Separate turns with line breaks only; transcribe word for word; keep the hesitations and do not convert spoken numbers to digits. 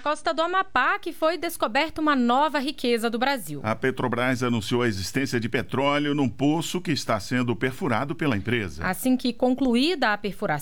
costa do Amapá que foi descoberta uma nova riqueza do Brasil.
A Petrobras anunciou a existência de petróleo num poço que está sendo perfurado pela empresa.
Assim que concluída a perfuração,